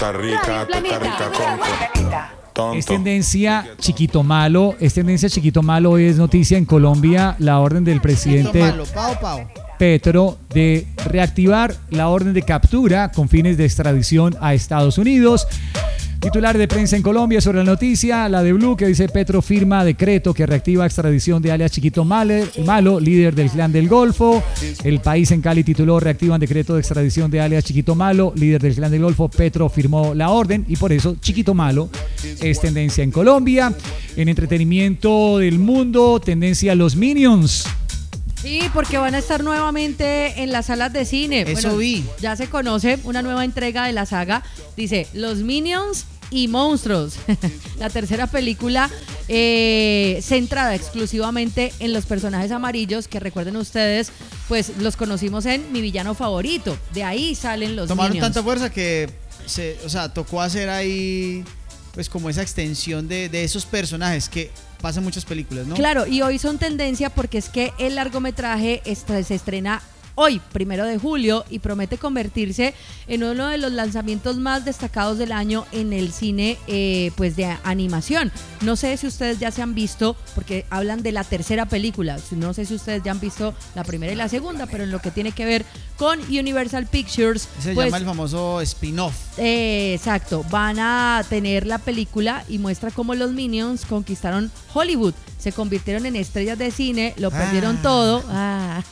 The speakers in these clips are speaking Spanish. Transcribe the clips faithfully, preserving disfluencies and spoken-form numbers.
Está rica, está rica, con... Es tendencia Chiquito Malo, es tendencia Chiquito Malo, es noticia en Colombia la orden del presidente Malo, pao, pao. Petro de reactivar la orden de captura con fines de extradición a Estados Unidos. Titular de prensa en Colombia sobre la noticia, la de Blue, que dice: Petro firma decreto que reactiva extradición de alias Chiquito Malo, líder del Clan del Golfo. El País en Cali tituló: reactivan decreto de extradición de alias Chiquito Malo, líder del Clan del Golfo. Petro firmó la orden y por eso Chiquito Malo es tendencia en Colombia. En entretenimiento del mundo, tendencia los Minions. Sí, porque van a estar nuevamente en las salas de cine. Eso Bueno, vi. Ya se conoce una nueva entrega de la saga. Dice, Los Minions y Monstruos. La tercera película eh, centrada exclusivamente en los personajes amarillos que, recuerden ustedes, pues los conocimos en Mi Villano Favorito. De ahí salen los Tomaron Minions. tanta fuerza que se, o sea, tocó hacer ahí pues como esa extensión de, de esos personajes que pasan en muchas películas, ¿no? Claro, y hoy son tendencia porque es que el largometraje est- se estrena hoy, primero de julio, y promete convertirse en uno de los lanzamientos más destacados del año en el cine eh, pues de animación. No sé si ustedes ya se han visto, porque hablan de la tercera película, no sé si ustedes ya han visto la primera y la segunda, pero en lo que tiene que ver con Universal Pictures, Se pues, llama el famoso spin-off. Eh, exacto, van a tener la película y muestra cómo los Minions conquistaron Hollywood, se convirtieron en estrellas de cine, lo perdieron Ah. todo ah,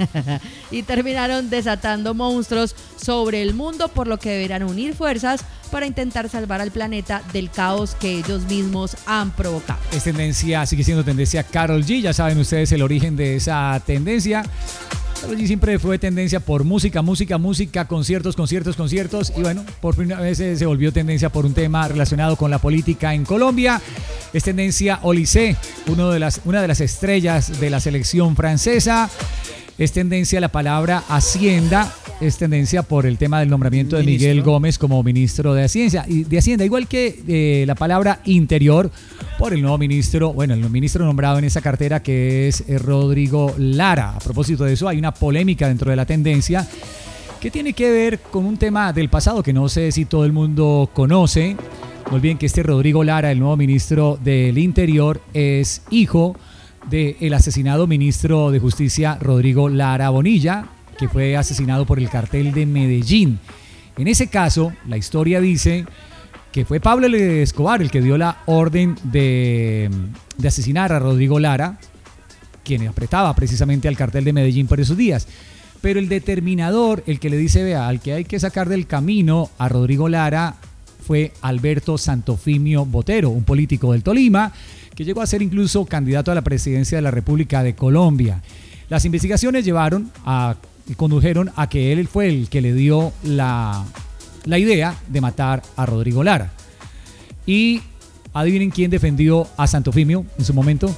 y terminaron desatando monstruos sobre el mundo, por lo que deberán unir fuerzas para intentar salvar al planeta del caos que ellos mismos han provocado. Es tendencia, sigue siendo tendencia Karol G, ya saben ustedes el origen de esa tendencia. Karol G siempre fue tendencia por música, música, música, conciertos, conciertos, conciertos, y bueno, por primera vez se volvió tendencia por un tema relacionado con la política en Colombia. Es tendencia Olise, uno de las, una de las estrellas de la selección francesa. Es tendencia la palabra Hacienda, es tendencia por el tema del nombramiento de Ministro. Miguel Gómez como ministro de Hacienda, y de Hacienda, igual que eh, la palabra Interior por el nuevo ministro, bueno, el ministro nombrado en esa cartera, que es eh, Rodrigo Lara. A propósito de eso, hay una polémica dentro de la tendencia que tiene que ver con un tema del pasado que no sé si todo el mundo conoce. No olviden que este Rodrigo Lara, el nuevo ministro del Interior, es hijo del asesinado ministro de Justicia Rodrigo Lara Bonilla, que fue asesinado por el cartel de Medellín. En ese caso, la historia dice que fue Pablo Escobar el que dio la orden de, de asesinar a Rodrigo Lara, quien apretaba precisamente al cartel de Medellín por esos días. Pero el determinador, el que le dice, vea, al que hay que sacar del camino a Rodrigo Lara, fue Alberto Santofimio Botero, un político del Tolima, que llegó a ser incluso candidato a la presidencia de la República de Colombia. Las investigaciones llevaron a, y condujeron a que él fue el que le dio la, la idea de matar a Rodrigo Lara. Y adivinen quién defendió a Santofimio en su momento.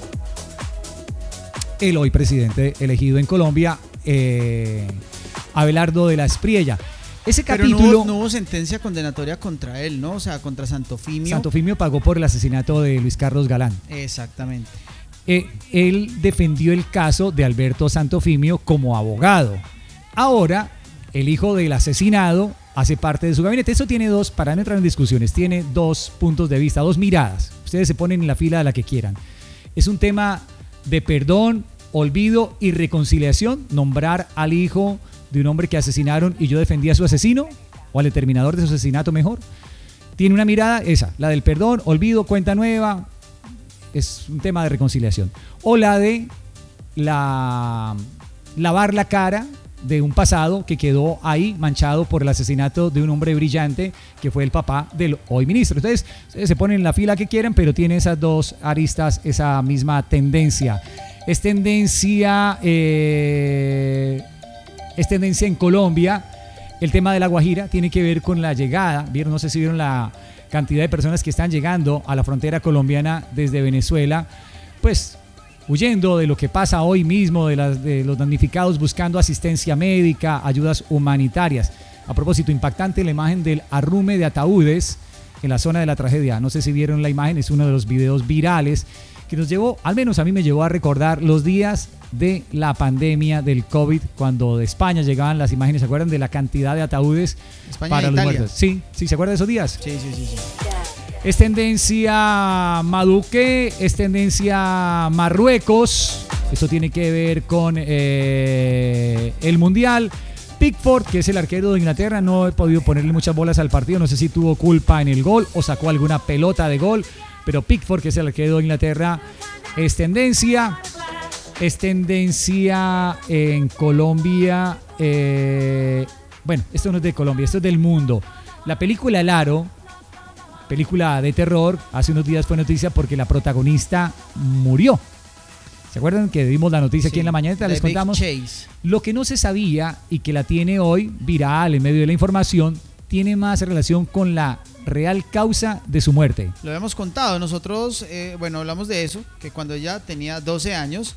El hoy presidente elegido en Colombia, eh, Abelardo de la Espriella. Ese Pero capítulo... no hubo, no hubo sentencia condenatoria contra él, ¿no? O sea, contra Santofimio. Santofimio pagó por el asesinato de Luis Carlos Galán. Exactamente. Eh, él defendió el caso de Alberto Santofimio como abogado. Ahora, el hijo del asesinado hace parte de su gabinete. Eso tiene dos, para no entrar en discusiones, tiene dos puntos de vista, dos miradas. Ustedes se ponen en la fila de la que quieran. Es un tema de perdón, olvido y reconciliación, nombrar al hijo de un hombre que asesinaron y yo defendí a su asesino, o al determinador de su asesinato mejor. Tiene una mirada esa, la del perdón, olvido, cuenta nueva, es un tema de reconciliación. O la de la lavar la cara de un pasado que quedó ahí manchado por el asesinato de un hombre brillante que fue el papá del hoy ministro. Entonces se ponen en la fila que quieran, pero tiene esas dos aristas, esa misma tendencia. Es tendencia... Eh, Es tendencia en Colombia. El tema de La Guajira tiene que ver con la llegada. Vieron, no sé si vieron la cantidad de personas que están llegando a la frontera colombiana desde Venezuela, pues huyendo de lo que pasa hoy mismo, de, las, de los damnificados, buscando asistencia médica, ayudas humanitarias. A propósito, impactante la imagen del arrume de ataúdes en la zona de la tragedia. No sé si vieron la imagen, es uno de los videos virales que nos llevó, al menos a mí me llevó a recordar los días de la pandemia del COVID, cuando de España llegaban las imágenes, ¿se acuerdan de la cantidad de ataúdes España para e los Italia. muertos? Sí, sí, ¿se acuerdan de esos días? Sí, sí, sí, sí. Es tendencia Maduque, es tendencia Marruecos. Esto tiene que ver con eh, el Mundial. Pickford, que es el arquero de Inglaterra, no he podido ponerle muchas bolas al partido. No sé si tuvo culpa en el gol o sacó alguna pelota de gol. Pero Pickford, que es el arquero de Inglaterra, es tendencia. Es tendencia en Colombia. Eh, bueno, esto no es de Colombia, esto es del mundo. La película El Aro, película de terror, hace unos días fue noticia porque la protagonista murió. ¿Se acuerdan que dimos la noticia Sí, aquí en la mañana? Les The Big contamos. Chase. Lo que no se sabía y que la tiene hoy viral en medio de la información, tiene más relación con la real causa de su muerte. Lo habíamos contado, nosotros, eh, bueno, hablamos de eso, que cuando ella tenía doce años,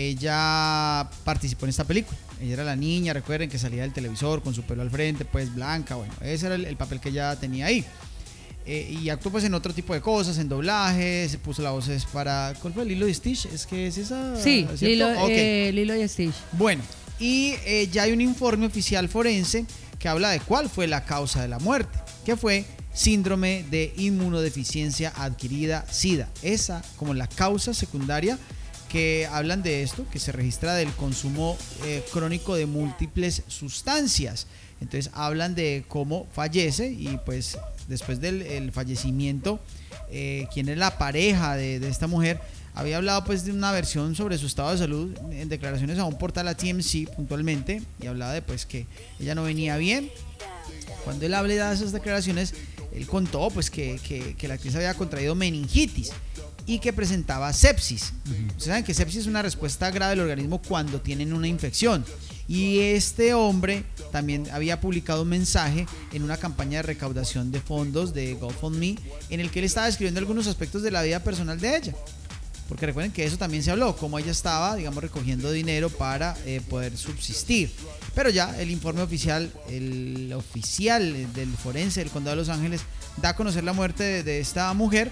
ella participó en esta película. Ella era la niña, recuerden que salía del televisor con su pelo al frente, pues blanca, bueno, ese era el, el papel que ella tenía ahí. Eh, y actuó pues en otro tipo de cosas, en doblaje, se puso las voces para... ¿Cuál fue? ¿Lilo y Stitch? ¿Es que es esa? Sí, ¿cierto? Lilo, Ok. eh, Lilo y Stitch. Bueno, y eh, ya hay un informe oficial forense que habla de cuál fue la causa de la muerte, que fue síndrome de inmunodeficiencia adquirida, SIDA. Esa como la causa secundaria que hablan de esto, que se registra del consumo eh, crónico de múltiples sustancias. Entonces hablan de cómo fallece y pues después del el fallecimiento, eh, quien es la pareja de, de esta mujer, había hablado pues de una versión sobre su estado de salud en declaraciones a un portal, a T M C puntualmente, y hablaba de pues que ella no venía bien. Cuando él habló de esas declaraciones, él contó pues que, que, que la actriz había contraído meningitis y que presentaba sepsis. Uh-huh. Ustedes saben que sepsis es una respuesta grave del organismo cuando tienen una infección. Y este hombre también había publicado un mensaje en una campaña de recaudación de fondos de GoFundMe en el que él estaba describiendo algunos aspectos de la vida personal de ella. Porque recuerden que eso también se habló, cómo ella estaba, digamos, recogiendo dinero para eh, poder subsistir. Pero ya el informe oficial, el oficial del forense del Condado de Los Ángeles, da a conocer la muerte de, de esta mujer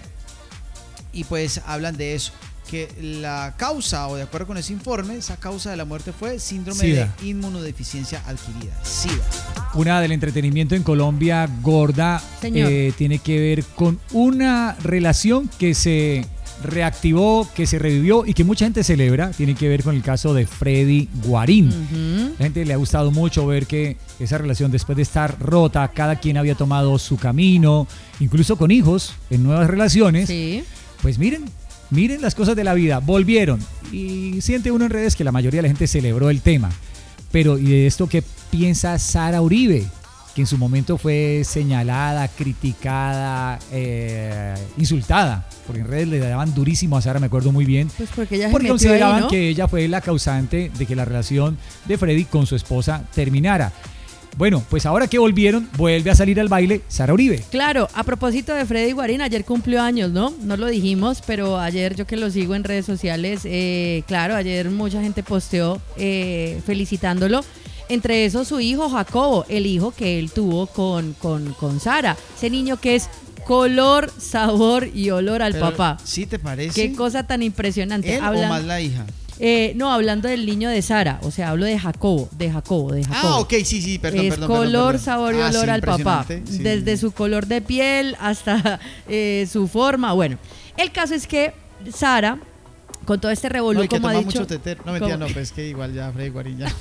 y pues hablan de eso. Que la causa, o de acuerdo con ese informe, esa causa de la muerte fue síndrome SIDA. de inmunodeficiencia adquirida, SIDA. Una del entretenimiento en Colombia gorda eh, tiene que ver con una relación que se reactivó, que se revivió y que mucha gente celebra. Tiene que ver con el caso de Freddy Guarín. Uh-huh. La gente le ha gustado mucho ver que esa relación, después de estar rota, cada quien había tomado su camino, incluso con hijos en nuevas relaciones. Sí. Pues miren, miren las cosas de la vida, volvieron. Y siente uno en redes que la mayoría de la gente celebró el tema. Pero, ¿y de esto qué piensa Sara Uribe? Que en su momento fue señalada, criticada, eh, insultada, porque en redes le daban durísimo a Sara, me acuerdo muy bien. Pues porque ella se porque metió consideraban ahí, ¿no? que ella fue la causante de que la relación de Freddy con su esposa terminara. Bueno, pues ahora que volvieron, vuelve a salir al baile Sara Uribe. Claro, a propósito de Freddy Guarín, ayer cumplió años, ¿no? No lo dijimos, pero ayer yo que lo sigo en redes sociales, eh, claro, ayer mucha gente posteó eh, felicitándolo. Entre esos su hijo Jacobo, el hijo que él tuvo con, con, con Sara. Ese niño que es color, sabor y olor al Pero, papá. ¿sí te parece? Qué cosa tan impresionante. ¿Él Hablan- o más la hija? Eh, no, hablando del niño de Sara, o sea, hablo de Jacobo, de Jacobo, de Jacobo. Ah, ok, sí, sí, perdón, es perdón. color, perdón, perdón. sabor y Ah, olor sí, al papá. impresionante, sí. Desde su color de piel hasta eh, su forma. Bueno, el caso es que Sara, con todo este revolú, No, y que como ha toma dicho. mucho tetero. No, mentira, como- no, pues que igual ya Freddy Guarín ya.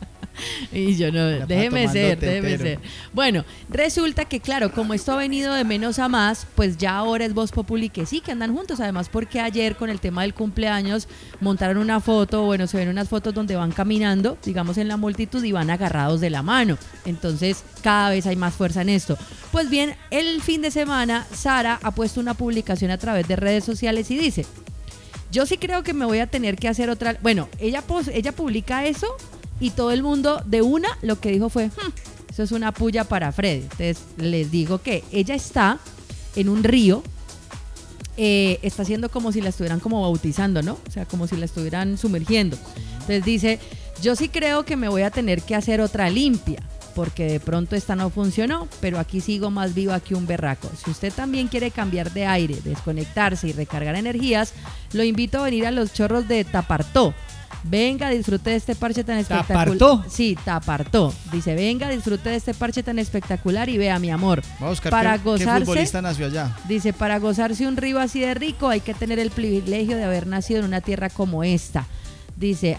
Y yo no, Ya déjeme está ser, tomando déjeme tetero. ser. Bueno, resulta que claro, como esto ha venido de menos a más, pues ya ahora es Voz Populi que sí, que andan juntos. Además, porque ayer con el tema del cumpleaños montaron una foto, bueno, se ven unas fotos donde van caminando, digamos, en la multitud y van agarrados de la mano. Entonces, cada vez hay más fuerza en esto. Pues bien, el fin de semana, Sara ha puesto una publicación a través de redes sociales y dice: yo sí creo que me voy a tener que hacer otra... Bueno, ella, pos- ella publica eso y todo el mundo de una lo que dijo fue, "Hmm, eso es una puya para Freddy". Entonces les digo que ella está en un río, eh, está haciendo como si la estuvieran como bautizando, ¿no? O sea, como si la estuvieran sumergiendo. Entonces dice: yo sí creo que me voy a tener que hacer otra limpia, porque de pronto esta no funcionó, pero aquí sigo más viva que un berraco. Si usted también quiere cambiar de aire, desconectarse y recargar energías, lo invito a venir a los chorros de Tapartó. Venga, disfrute de este parche tan espectacular. ¿Tapartó? Sí, Tapartó. Dice, venga, disfrute de este parche tan espectacular y vea, mi amor, Va a buscar para qué, qué gozarse, futbolista nació allá. dice, para gozarse un río así de rico hay que tener el privilegio de haber nacido en una tierra como esta. Dice,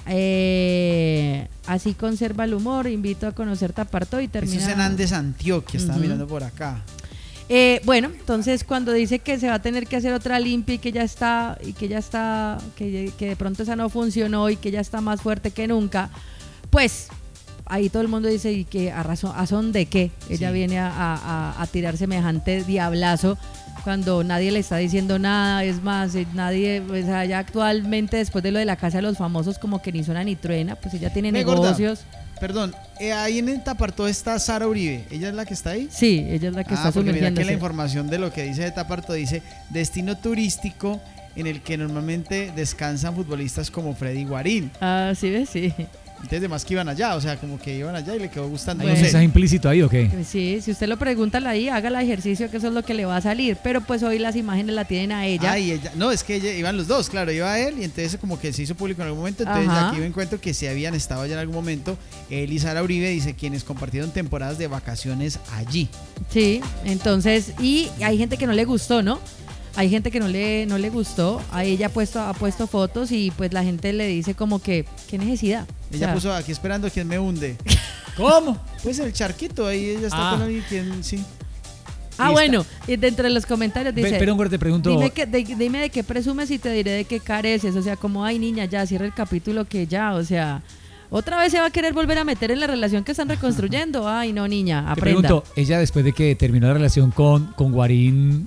eh, así conserva el humor, invito a conocer Tapartó y termina... Eso es en Andes, Antioquia, estaba Uh-huh. mirando por acá. Eh, bueno, entonces cuando dice que se va a tener que hacer otra limpia y que ya está, y que ya está, que, que de pronto esa no funcionó y que ya está más fuerte que nunca, pues ahí todo el mundo dice, ¿y que a razón, a son de qué? Ella Sí. viene a, a, a tirar semejante diablazo cuando nadie le está diciendo nada. Es más, eh, nadie, o sea, ya actualmente después de lo de la Casa de los Famosos como que ni suena ni truena, pues ella tiene Me gorda. negocios. Perdón, eh, ahí en el Tapartó está Sara Uribe. ¿Ella es la que está ahí? Sí, ella es la que ah, está porque mira que sumergiéndose. la información de lo que dice de Tapartó dice destino turístico en el que normalmente descansan futbolistas como Freddy Guarín. Ah, sí, ves, sí. Entonces, demás que iban allá, o sea, como que iban allá y le quedó gustando. ¿Hay no un sé. mensaje implícito ahí o qué? Sí, si usted lo pregunta ahí, haga el ejercicio que eso es lo que le va a salir, pero pues hoy las imágenes la tienen a ella. Ay, ella, no, es que ella, iban los dos, claro, iba él y entonces como que se hizo público en algún momento, entonces Ajá. aquí yo encuentro que se habían estado allá en algún momento, él y Sara Uribe, dice, quienes compartieron temporadas de vacaciones allí. Sí, entonces, y hay gente que no le gustó, ¿no? Hay gente que no le, no le gustó, a ella ha puesto, ha puesto fotos y pues la gente le dice como que, ¿qué necesidad? O Ella sea, puso aquí esperando quien me hunde. ¿Cómo? Pues el charquito, ahí ella está Ah. con alguien quien, sí. Ah, y bueno, y dentro de los comentarios dice, Pe- Pero un te pregunto, dime, que, de- dime de qué presumes y te diré de qué careces, o sea, como, ay niña, ya, cierra el capítulo que ya, o sea, otra vez se va a querer volver a meter en la relación que están reconstruyendo, ay no niña, te aprenda. pregunto, ella después de que terminó la relación con, con Guarín,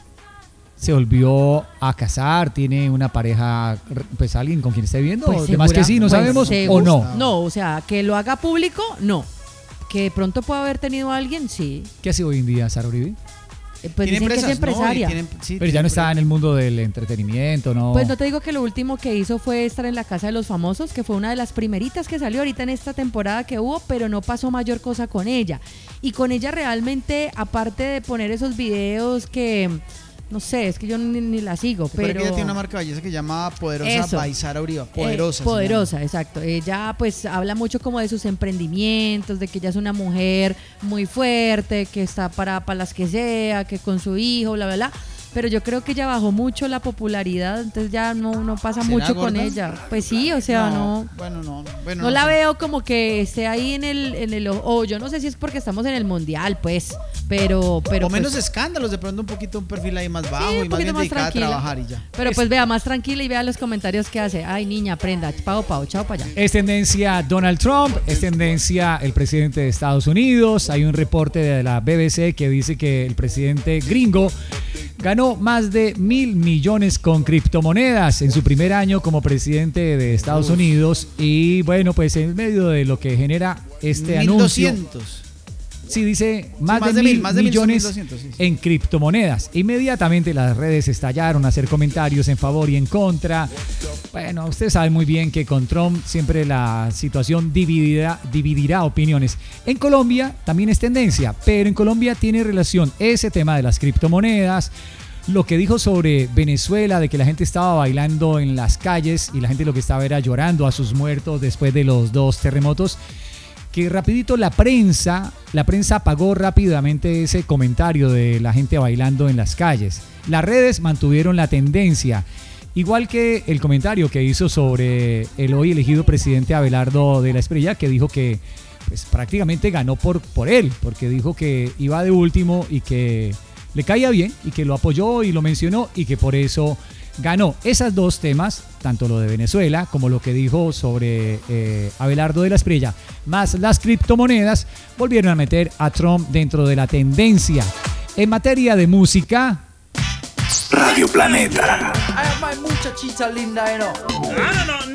se volvió a casar, tiene una pareja, pues alguien con quien esté viviendo, Pues o demás segura- que sí, no pues sabemos, seguro- o no. No, o sea, que lo haga público, no. Que de pronto pueda haber tenido a alguien, sí. ¿Qué hace hoy en día Sara Uribe? Eh, Pues Tiene dicen que es empresas, ¿no? Y empresaria. tienen- sí, Pero ya tiene no está en empresas. el mundo del entretenimiento, ¿no? Pues no te digo que lo último que hizo fue estar en la Casa de los Famosos, que fue una de las primeritas que salió ahorita en esta temporada que hubo, pero no pasó mayor cosa con ella. Y con ella realmente, aparte de poner esos videos que, no sé, es que yo ni, ni la sigo, Recuerda pero... que ella tiene una marca de belleza que se llama Poderosa Eso. by Sara Uribe. Eh, Poderosa. se poderosa, exacto. Ella pues habla mucho como de sus emprendimientos, de que ella es una mujer muy fuerte, que está para, para las que sea, que con su hijo, bla, bla, bla. Pero yo creo que ella bajó mucho la popularidad, entonces ya no, no pasa ¿Será mucho con gorda? ella. Pues sí, o sea, no... Bueno, no. Bueno, No la sé. veo como que esté ahí en el, en el, o yo no sé si es porque estamos en el mundial, pues, pero, pero o menos pues, escándalos, de pronto un poquito un perfil ahí más bajo sí, un y más poquito bien más dedicada a tranquila. trabajar y ya. Pero pues vea, más tranquila y vea los comentarios que hace. Ay, niña, aprenda, pao, pao, chao para allá. Es tendencia Donald Trump, es tendencia el presidente de Estados Unidos. Hay un reporte de la B B C que dice que el presidente gringo ganó más de mil millones con criptomonedas en su primer año como presidente de Estados Unidos. Y bueno, pues en medio de lo que genera este mil anuncio, doscientos. sí dice más, más de, de mil mil, más de mil son millones mil doscientos, sí, sí. en criptomonedas. Inmediatamente las redes estallaron a hacer comentarios en favor y en contra. Bueno, usted sabe muy bien que con Trump siempre la situación dividirá, dividirá opiniones. En Colombia también es tendencia, pero en Colombia tiene relación ese tema de las criptomonedas, lo que dijo sobre Venezuela, de que la gente estaba bailando en las calles y la gente lo que estaba era llorando a sus muertos después de los dos terremotos, que rapidito la prensa, la prensa apagó rápidamente ese comentario de la gente bailando en las calles. Las redes mantuvieron la tendencia, igual que el comentario que hizo sobre el hoy elegido presidente Abelardo de la Espriella, que dijo que pues, prácticamente ganó por, por él, porque dijo que iba de último y que le caía bien y que lo apoyó y lo mencionó y que por eso ganó. Esos dos temas, tanto lo de Venezuela como lo que dijo sobre eh, Abelardo de la Espriella, más las criptomonedas, volvieron a meter a Trump dentro de la tendencia. En materia de música, Radio Planeta. Ay, my muchachita linda, eh, no. Ah, no, no,